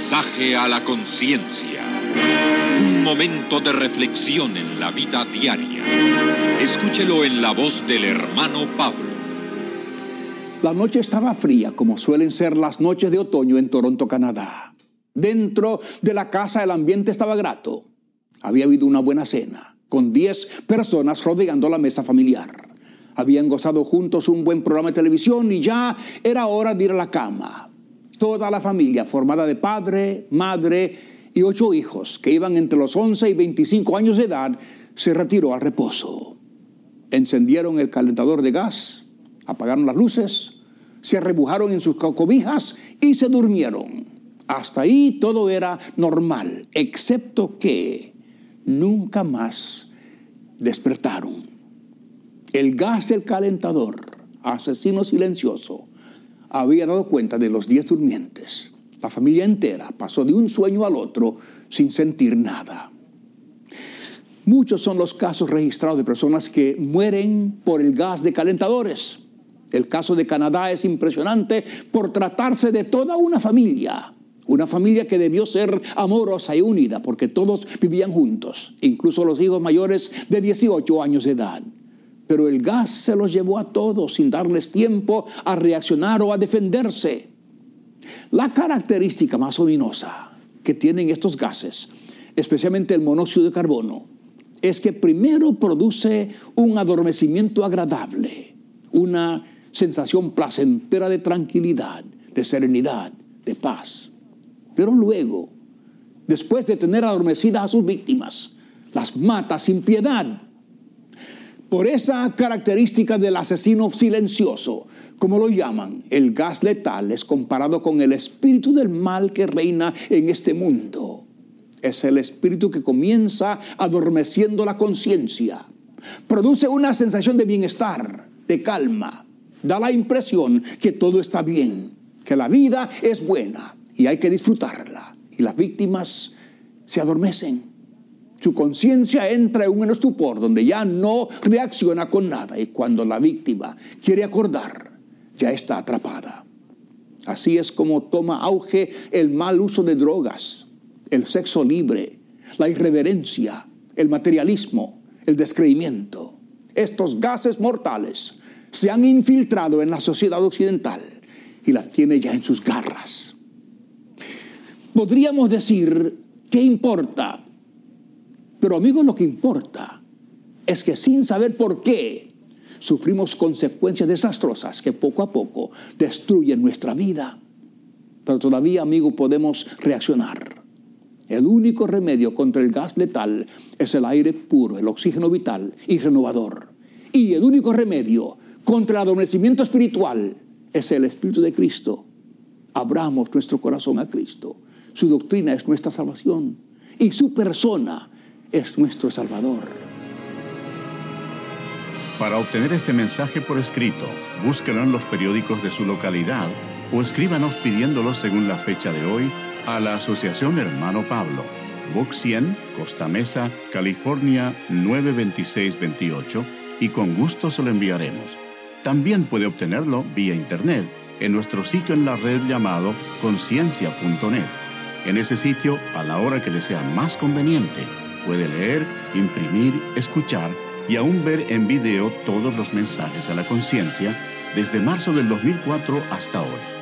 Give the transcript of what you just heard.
Mensaje a la conciencia. Un momento de reflexión en la vida diaria. Escúchelo en la voz del hermano Pablo. La noche estaba fría, como suelen ser las noches de otoño en Toronto, Canadá. Dentro de la casa el ambiente estaba grato. Había habido una buena cena, con 10 personas rodeando la mesa familiar. Habían gozado juntos un buen programa de televisión y ya era hora de ir a la cama. Toda la familia, formada de padre, madre y 8 hijos, que iban entre los 11 y 25 años de edad, se retiró al reposo. Encendieron el calentador de gas, apagaron las luces, se arrebujaron en sus cobijas y se durmieron. Hasta ahí todo era normal, excepto que nunca más despertaron. El gas del calentador, asesino silencioso, había dado cuenta de los 10 durmientes. La familia entera pasó de un sueño al otro sin sentir nada. Muchos son los casos registrados de personas que mueren por el gas de calentadores. El caso de Canadá es impresionante por tratarse de toda una familia. Una familia que debió ser amorosa y unida porque todos vivían juntos, incluso los hijos mayores de 18 años de edad. Pero el gas se los llevó a todos sin darles tiempo a reaccionar o a defenderse. La característica más ominosa que tienen estos gases, especialmente el monóxido de carbono, es que primero produce un adormecimiento agradable, una sensación placentera de tranquilidad, de serenidad, de paz. Pero luego, después de tener adormecidas a sus víctimas, las mata sin piedad. Por esa característica del asesino silencioso, como lo llaman, el gas letal es comparado con el espíritu del mal que reina en este mundo. Es el espíritu que comienza adormeciendo la conciencia. Produce una sensación de bienestar, de calma. Da la impresión que todo está bien, que la vida es buena y hay que disfrutarla. Y las víctimas se adormecen. Su conciencia entra en un estupor donde ya no reacciona con nada. Y cuando la víctima quiere acordar, ya está atrapada. Así es como toma auge el mal uso de drogas, el sexo libre, la irreverencia, el materialismo, el descreimiento. Estos gases mortales se han infiltrado en la sociedad occidental y la tiene ya en sus garras. Podríamos decir, ¿qué importa? Pero amigos, lo que importa es que sin saber por qué sufrimos consecuencias desastrosas que poco a poco destruyen nuestra vida. Pero todavía, amigo, podemos reaccionar. El único remedio contra el gas letal es el aire puro, el oxígeno vital y renovador. Y el único remedio contra el adormecimiento espiritual es el Espíritu de Cristo. Abramos nuestro corazón a Cristo. Su doctrina es nuestra salvación y su persona es nuestro Salvador. Para obtener este mensaje por escrito, búsquelo en los periódicos de su localidad o escríbanos pidiéndolo según la fecha de hoy a la Asociación Hermano Pablo, Box 100, Costa Mesa, California 92628, y con gusto se lo enviaremos. También puede obtenerlo vía internet en nuestro sitio en la red llamado conciencia.net. En ese sitio, a la hora que le sea más conveniente, puede leer, imprimir, escuchar y aún ver en video todos los mensajes a la conciencia desde marzo del 2004 hasta hoy.